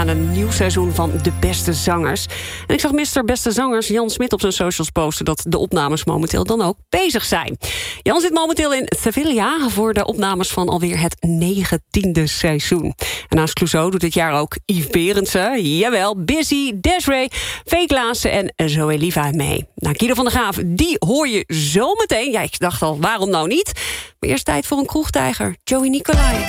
aan een nieuw seizoen van De Beste Zangers. En ik zag Mr. Beste Zangers Jan Smit op zijn socials posten dat de opnames momenteel dan ook bezig zijn. Jan zit momenteel in Sevilla voor de opnames van alweer het 19e seizoen. En naast Clouseau doet dit jaar ook Yves Berendsen, jawel, Busy, Desiree, Fake Klaassen en Zoe Liva mee. Nou, Guido van der Graaf, die hoor je zo meteen. Ja, ik dacht al, waarom nou niet? Maar eerst tijd voor een kroegtijger, Joey Nicolai.